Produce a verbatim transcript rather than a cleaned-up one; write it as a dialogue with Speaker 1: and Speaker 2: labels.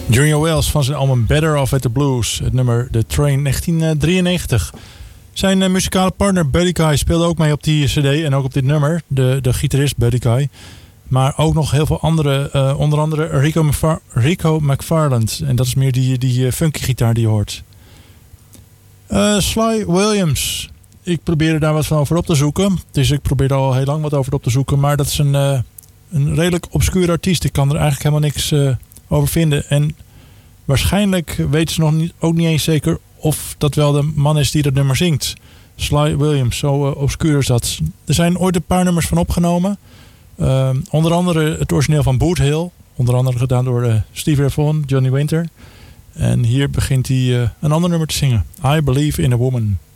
Speaker 1: Junior Wells van zijn album Better Off at the Blues. Het nummer The Train negentien drieënnegentig. Zijn uh, muzikale partner Buddy Guy speelde ook mee op die cd en ook op dit nummer. De, de gitarist Buddy Guy. Maar ook nog heel veel andere. Uh, onder andere Rico, McFar- Rico McFarland. En dat is meer die, die uh, funky gitaar die je hoort. Uh, Sly Williams. Ik probeerde daar wat van over op te zoeken. Dus ik probeerde al heel lang wat over op te zoeken. Maar dat is een, uh, een redelijk obscuur artiest. Ik kan er eigenlijk helemaal niks uh, over vinden. En waarschijnlijk weten ze nog niet, ook niet eens zeker of dat wel de man is die dat nummer zingt. Sly Williams, zo uh, obscuur is dat. Er zijn ooit een paar nummers van opgenomen. Uh, onder andere het origineel van Boot Hill. Onder andere gedaan door uh, Steve Ray Vaughan, Johnny Winter. En hier begint hij uh, een ander nummer te zingen. I Believe in a Woman.